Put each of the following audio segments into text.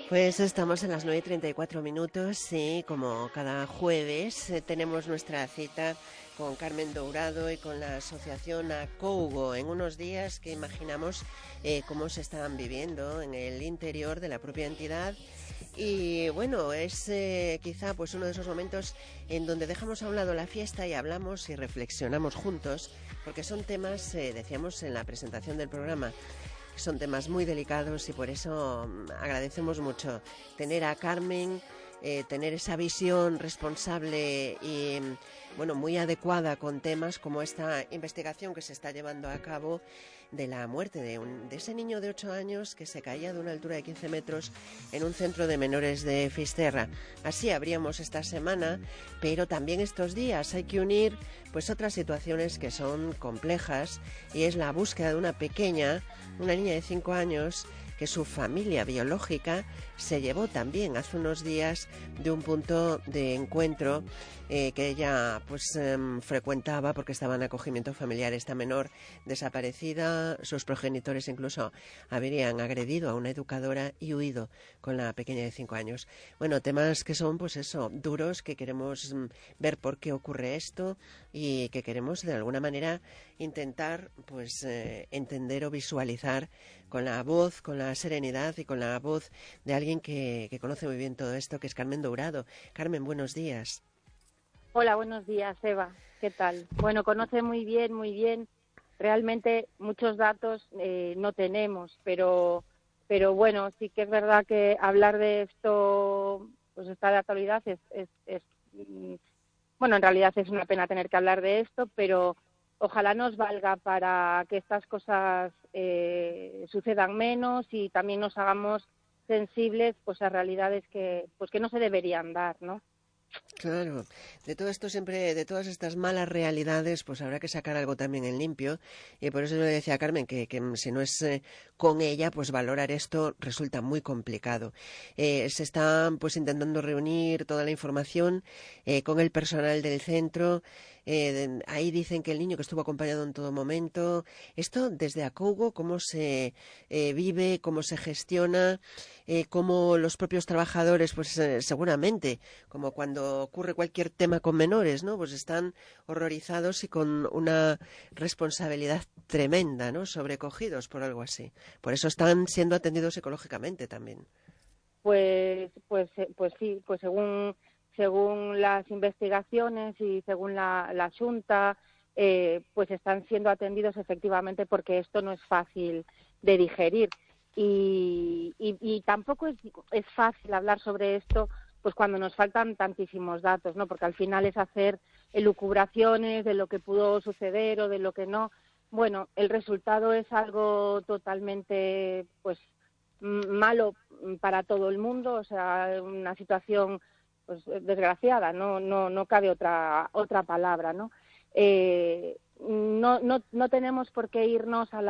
Pues estamos en las 9:34 y como cada jueves tenemos nuestra cita con Carmen Dourado y con la asociación Acougo en unos días que imaginamos cómo se estaban viviendo en el interior de la propia entidad. Y bueno, es quizá pues uno de esos momentos en donde dejamos a un lado la fiesta y hablamos y reflexionamos juntos, porque son temas, decíamos en la presentación del programa, son temas muy delicados y por eso agradecemos mucho tener a Carmen, tener esa visión responsable y bueno, muy adecuada con temas como esta investigación que se está llevando a cabo de la muerte de ese niño de 8 años que se caía de una altura de 15 metros en un centro de menores de Fisterra. Así abríamos esta semana, pero también estos días hay que unir pues otras situaciones que son complejas, y es la búsqueda de una niña de 5 años que su familia biológica se llevó también hace unos días de un punto de encuentro que ella pues frecuentaba porque estaba en acogimiento familiar. Esta menor desaparecida, sus progenitores incluso habrían agredido a una educadora y huido con la pequeña de 5 años. Bueno, temas que son pues eso, duros, que queremos ver por qué ocurre esto y que queremos de alguna manera intentar pues entender o visualizar con la voz, con la serenidad y con la voz de alguien que conoce muy bien todo esto, que es Carmen Dourado. Carmen, buenos días. Hola, buenos días, Eva. ¿Qué tal? Bueno, conoce muy bien, muy bien. Realmente muchos datos no tenemos, pero bueno, sí que es verdad que hablar de esto pues está de actualidad. Bueno, en realidad es una pena tener que hablar de esto, pero ojalá nos valga para que estas cosas sucedan menos y también nos hagamos sensibles pues a realidades que no se deberían dar, ¿no? Claro, de todo esto siempre, de todas estas malas realidades, pues habrá que sacar algo también en limpio. Y por eso yo le decía a Carmen que si no es con ella, pues valorar esto resulta muy complicado. Se está pues intentando reunir toda la información con el personal del centro. Ahí dicen que el niño que estuvo acompañado en todo momento. Esto desde Acougo, cómo se vive, cómo se gestiona, cómo los propios trabajadores, pues seguramente, como cuando ocurre cualquier tema con menores, ¿no? Pues están horrorizados y con una responsabilidad tremenda, ¿no? Sobrecogidos por algo así. Por eso están siendo atendidos psicológicamente también. Pues sí, pues según las investigaciones y según la Xunta, pues están siendo atendidos efectivamente, porque esto no es fácil de digerir y tampoco es fácil hablar sobre esto pues cuando nos faltan tantísimos datos, ¿no? Porque al final es hacer elucubraciones de lo que pudo suceder o de lo que no. Bueno, el resultado es algo totalmente pues malo para todo el mundo, o sea, una situación pues desgraciada, no cabe otra palabra, ¿no? No tenemos por qué irnos a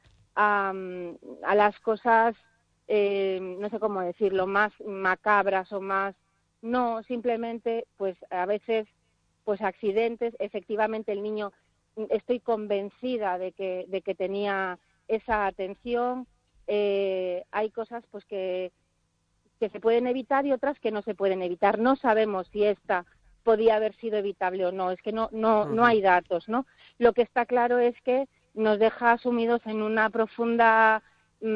las cosas, no sé cómo decirlo, más macabras o más, no, simplemente pues a veces pues accidentes. Efectivamente el niño, estoy convencida de que tenía esa atención. Hay cosas pues que se pueden evitar y otras que no se pueden evitar. No sabemos si esta podía haber sido evitable o no, es que no hay datos, ¿no? Lo que está claro es que nos deja sumidos en una profunda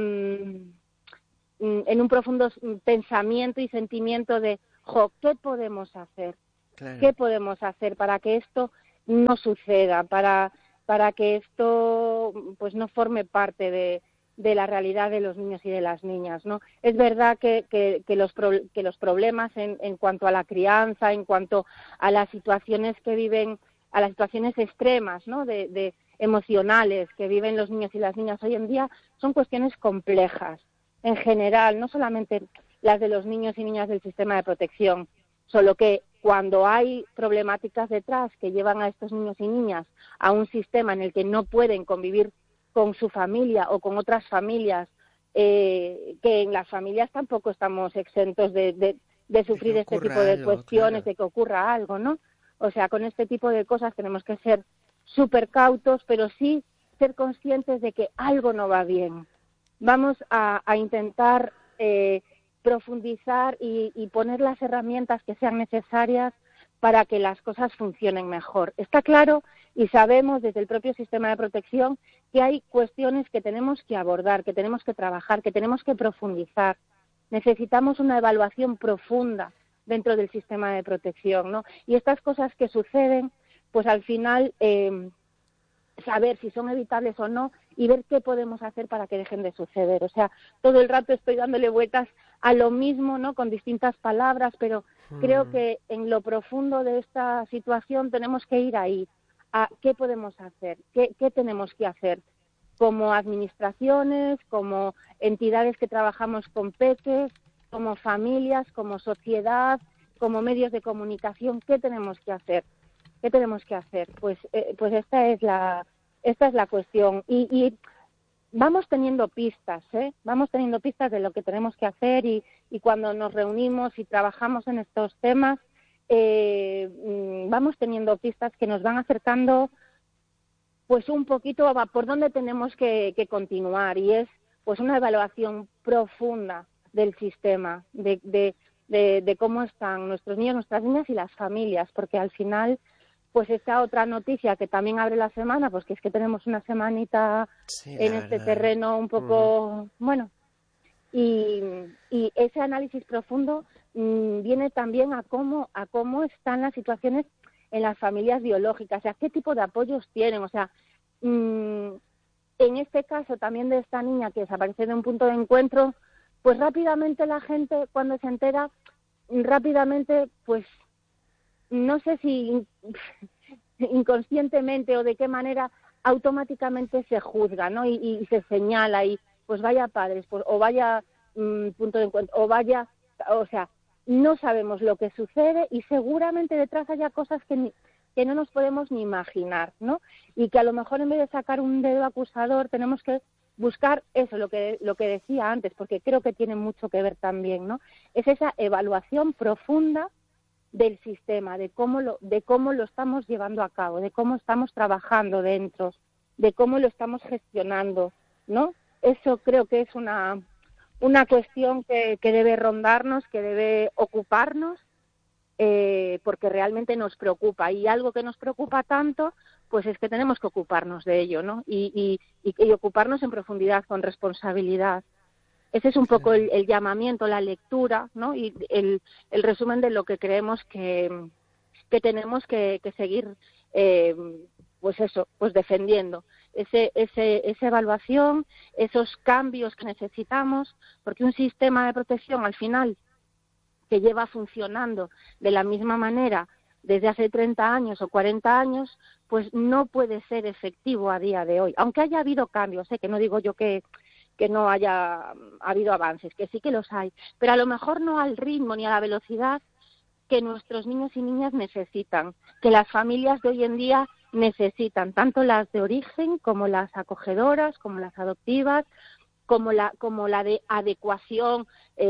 en un profundo pensamiento y sentimiento de ¿qué podemos hacer? Claro. ¿Qué podemos hacer para que esto no suceda, para que esto pues no forme parte de la realidad de los niños y de las niñas, ¿no? Es verdad que los problemas en cuanto a la crianza, en cuanto a las situaciones que viven, a las situaciones extremas, ¿no? de emocionales que viven los niños y las niñas hoy en día, son cuestiones complejas en general, no solamente las de los niños y niñas del sistema de protección, solo que cuando hay problemáticas detrás que llevan a estos niños y niñas a un sistema en el que no pueden convivir con su familia o con otras familias, que en las familias tampoco estamos exentos de sufrir este tipo de cuestiones, claro, de que ocurra algo, ¿no? O sea, con este tipo de cosas tenemos que ser súper cautos, pero sí ser conscientes de que algo no va bien. Vamos a intentar profundizar y poner las herramientas que sean necesarias para que las cosas funcionen mejor. Está claro y sabemos desde el propio sistema de protección que hay cuestiones que tenemos que abordar, que tenemos que trabajar, que tenemos que profundizar. Necesitamos una evaluación profunda dentro del sistema de protección, ¿no? Y estas cosas que suceden, pues al final saber si son evitables o no y ver qué podemos hacer para que dejen de suceder. O sea, todo el rato estoy dándole vueltas a lo mismo, ¿no? Con distintas palabras, pero creo que en lo profundo de esta situación tenemos que ir ahí, a qué podemos hacer, qué tenemos que hacer como administraciones, como entidades que trabajamos con peques, como familias, como sociedad, como medios de comunicación, ¿qué tenemos que hacer? ¿Qué tenemos que hacer? Pues esta es la cuestión. Y vamos teniendo pistas, vamos teniendo pistas de lo que tenemos que hacer y cuando nos reunimos y trabajamos en estos temas, vamos teniendo pistas que nos van acercando pues un poquito a por dónde tenemos que continuar, y es pues una evaluación profunda del sistema, de cómo están nuestros niños, nuestras niñas y las familias, porque al final pues esta otra noticia que también abre la semana, pues que es que tenemos una semanita en este terreno un poco, bueno, y ese análisis profundo viene también a cómo están las situaciones en las familias biológicas, o sea, qué tipo de apoyos tienen, o sea, en este caso también de esta niña que desaparece de un punto de encuentro, pues rápidamente la gente cuando se entera, rápidamente pues no sé si inconscientemente o de qué manera automáticamente se juzga, ¿no? Y se señala y pues vaya padres, pues, o vaya punto de encuentro, o vaya, o sea, no sabemos lo que sucede y seguramente detrás haya cosas que no nos podemos ni imaginar, ¿no? Y que a lo mejor en vez de sacar un dedo acusador tenemos que buscar eso, lo que decía antes, porque creo que tiene mucho que ver también, ¿no? Es esa evaluación profunda del sistema, de cómo lo estamos llevando a cabo, de cómo estamos trabajando dentro, de cómo lo estamos gestionando, ¿no? Eso creo que es una cuestión que debe rondarnos, que debe ocuparnos, porque realmente nos preocupa, y algo que nos preocupa tanto, pues es que tenemos que ocuparnos de ello, ¿no? Y ocuparnos en profundidad, con responsabilidad. Ese es un poco el llamamiento, la lectura, ¿no? Y el resumen de lo que creemos que tenemos que seguir, pues eso, pues defendiendo. Esa evaluación, esos cambios que necesitamos, porque un sistema de protección al final que lleva funcionando de la misma manera desde hace 30 años o 40 años, pues no puede ser efectivo a día de hoy. Aunque haya habido cambios, que no digo yo que no haya habido avances, que sí que los hay, pero a lo mejor no al ritmo ni a la velocidad que nuestros niños y niñas necesitan, que las familias de hoy en día necesitan, tanto las de origen como las acogedoras, como las adoptivas, como la de adecuación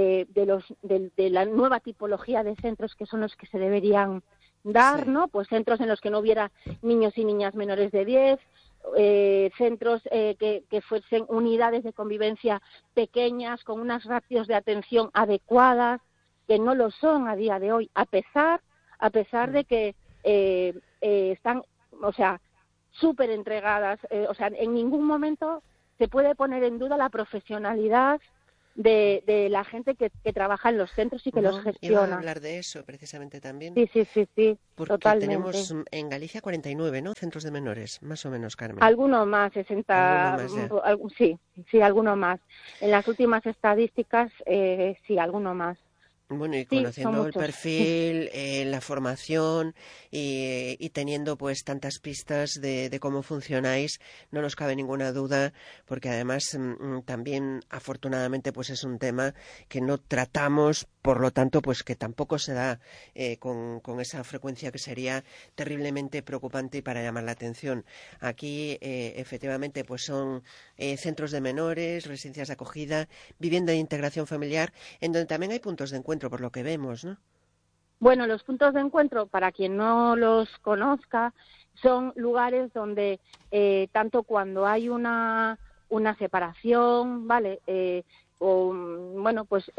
de la nueva tipología de centros que son los que se deberían dar, sí, ¿no? Pues centros en los que no hubiera niños y niñas menores de 10, centros que fuesen unidades de convivencia pequeñas, con unas ratios de atención adecuadas, que no lo son a día de hoy, a pesar de que están, o sea, súper entregadas, o sea, en ningún momento se puede poner en duda la profesionalidad de la gente que trabaja en los centros y que los gestiona. Iba a hablar de eso precisamente también. Sí, porque totalmente. Tenemos en Galicia 49, ¿no? Centros de menores, más o menos, Carmen. Alguno más, 60, ¿Alguno más, sí, alguno más. En las últimas estadísticas, sí, alguno más. Bueno, y conociendo el perfil, la formación y teniendo pues tantas pistas de cómo funcionáis, no nos cabe ninguna duda, porque además también afortunadamente pues es un tema que no tratamos, por lo tanto pues que tampoco se da con esa frecuencia que sería terriblemente preocupante y para llamar la atención. Aquí efectivamente pues son centros de menores, residencias de acogida, vivienda de integración familiar, en donde también hay puntos de encuentro, por lo que vemos, ¿no? Bueno, los puntos de encuentro, para quien no los conozca, son lugares donde tanto cuando hay una separación, ¿vale? bueno, pues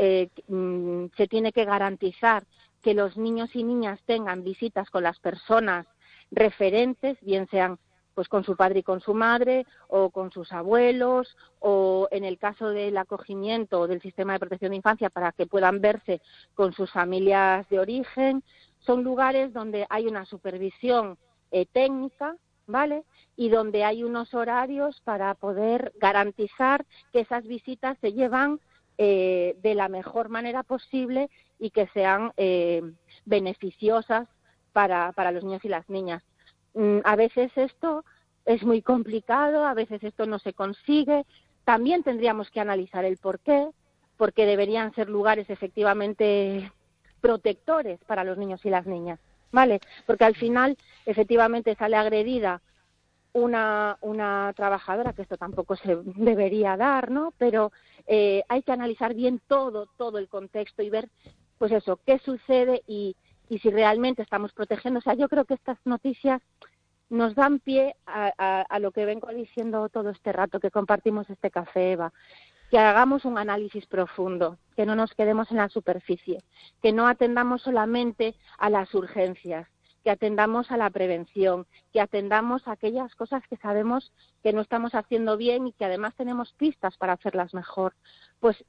se tiene que garantizar que los niños y niñas tengan visitas con las personas referentes, bien sean pues con su padre y con su madre, o con sus abuelos, o en el caso del acogimiento o del sistema de protección de infancia, para que puedan verse con sus familias de origen. Son lugares donde hay una supervisión técnica, ¿vale? Y donde hay unos horarios para poder garantizar que esas visitas se llevan de la mejor manera posible y que sean beneficiosas para los niños y las niñas. A veces esto es muy complicado, a veces esto no se consigue. También tendríamos que analizar el porqué, porque deberían ser lugares efectivamente protectores para los niños y las niñas, ¿vale? Porque al final, efectivamente, sale agredida una trabajadora, que esto tampoco se debería dar, ¿no? Pero hay que analizar bien todo el contexto y ver, pues eso, qué sucede y si realmente estamos protegiendo. O sea, yo creo que estas noticias nos dan pie a lo que vengo diciendo todo este rato que compartimos este café, Eva, que hagamos un análisis profundo, que no nos quedemos en la superficie, que no atendamos solamente a las urgencias, que atendamos a la prevención, que atendamos a aquellas cosas que sabemos que no estamos haciendo bien y que además tenemos pistas para hacerlas mejor. Pues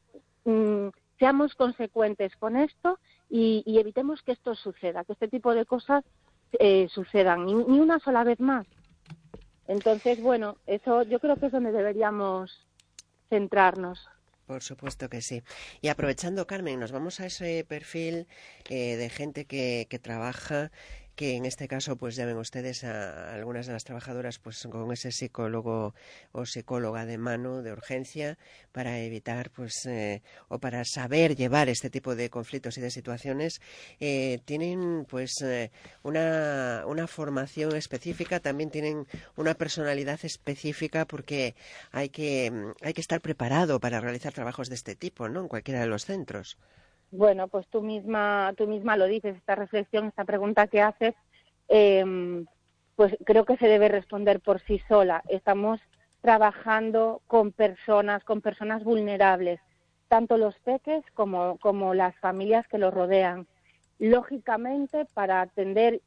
seamos consecuentes con esto y evitemos que esto suceda, que este tipo de cosas sucedan, ni una sola vez más. Entonces, bueno, eso yo creo que es donde deberíamos centrarnos. Por supuesto que sí. Y aprovechando, Carmen, nos vamos a ese perfil de gente que trabaja, que en este caso, pues ya ven ustedes a algunas de las trabajadoras pues con ese psicólogo o psicóloga de mano de urgencia para evitar pues o para saber llevar este tipo de conflictos y de situaciones. Tienen pues una formación específica, también tienen una personalidad específica, porque hay que estar preparado para realizar trabajos de este tipo, ¿no? En cualquiera de los centros. Bueno, pues tú misma lo dices, esta reflexión, esta pregunta que haces, pues creo que se debe responder por sí sola. Estamos trabajando con personas vulnerables, tanto los peques como las familias que los rodean. Lógicamente, para atender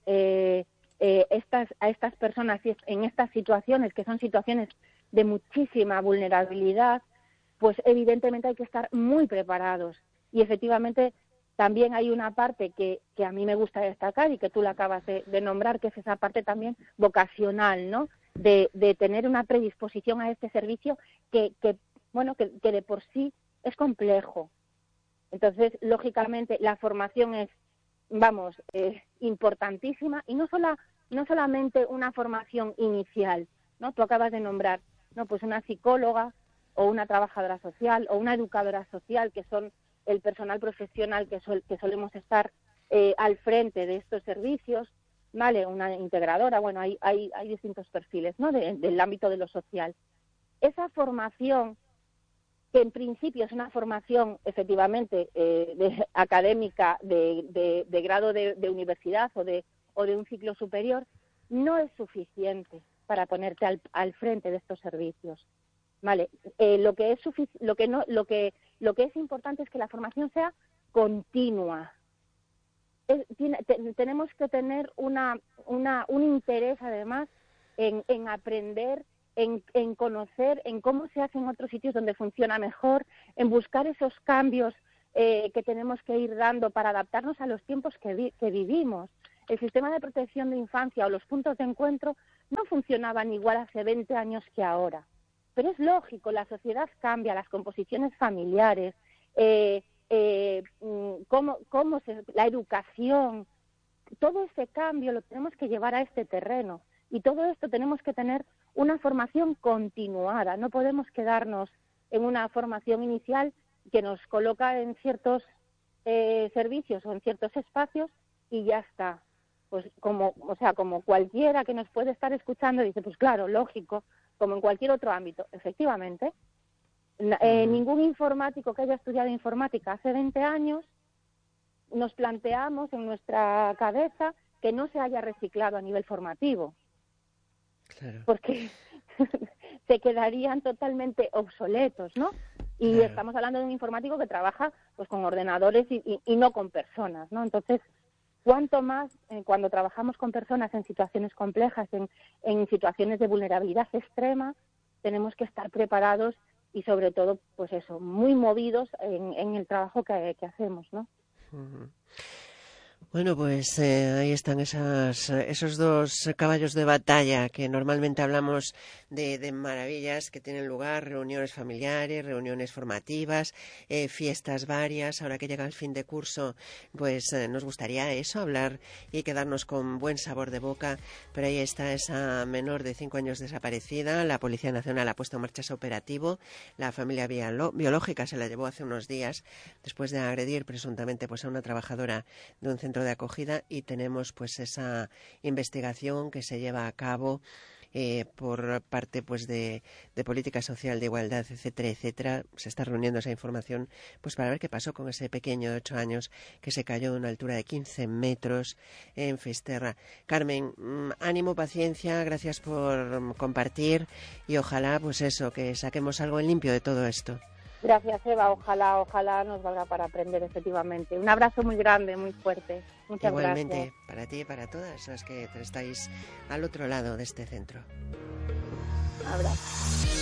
a estas personas en estas situaciones, que son situaciones de muchísima vulnerabilidad, pues evidentemente hay que estar muy preparados. Y efectivamente también hay una parte que a mí me gusta destacar y que tú la acabas de nombrar, que es esa parte también vocacional, ¿no? De tener una predisposición a este servicio que de por sí es complejo. Entonces, lógicamente, la formación es, importantísima, y no solamente una formación inicial, ¿no? Tú acabas de nombrar, ¿no? Pues una psicóloga o una trabajadora social o una educadora social, que son el personal profesional que solemos estar al frente de estos servicios, ¿vale? Una integradora, bueno, hay distintos perfiles, ¿no? Del ámbito de lo social. Esa formación, que en principio es una formación efectivamente académica de grado de universidad o de un ciclo superior, no es suficiente para ponerte al frente de estos servicios. Vale, lo que es importante es que la formación sea continua. Tenemos que tener un interés, además, en aprender, en conocer, en cómo se hace en otros sitios donde funciona mejor, en buscar esos cambios que tenemos que ir dando para adaptarnos a los tiempos que vivimos. El sistema de protección de infancia o los puntos de encuentro no funcionaban igual hace 20 años que ahora. Pero es lógico, la sociedad cambia, las composiciones familiares, la educación, todo ese cambio lo tenemos que llevar a este terreno. Y todo esto tenemos que tener una formación continuada. No podemos quedarnos en una formación inicial que nos coloca en ciertos servicios o en ciertos espacios y ya está. Pues como cualquiera que nos puede estar escuchando dice, pues claro, lógico, como en cualquier otro ámbito. Efectivamente, ningún informático que haya estudiado informática hace 20 años nos planteamos en nuestra cabeza que no se haya reciclado a nivel formativo. Claro. Porque se quedarían totalmente obsoletos, ¿no? Y Claro. estamos hablando de un informático que trabaja pues con ordenadores y no con personas, ¿no? Entonces, cuanto más cuando trabajamos con personas en situaciones complejas, en situaciones de vulnerabilidad extrema, tenemos que estar preparados y sobre todo, pues eso, muy movidos en el trabajo que hacemos, ¿no? Ujú. Bueno, pues ahí están esos dos caballos de batalla que normalmente hablamos de maravillas que tienen lugar, reuniones familiares, reuniones formativas, fiestas varias. Ahora que llega el fin de curso, pues nos gustaría eso, hablar y quedarnos con buen sabor de boca. Pero ahí está esa menor de 5 años desaparecida. La Policía Nacional ha puesto en marcha ese operativo. La familia biológica se la llevó hace unos días después de agredir presuntamente pues a una trabajadora de un centro de acogida, y tenemos pues esa investigación que se lleva a cabo por parte pues de política social, de igualdad, etcétera, etcétera. Se está reuniendo esa información pues para ver qué pasó con ese pequeño de 8 años que se cayó de una altura de 15 metros en Fisterra. Carmen, ánimo, paciencia, gracias por compartir, y ojalá pues eso, que saquemos algo en limpio de todo esto. Gracias, Eva. Ojalá nos valga para aprender, efectivamente. Un abrazo muy grande, muy fuerte. Muchas gracias. Igualmente, para ti y para todas las que estáis al otro lado de este centro. Abrazo.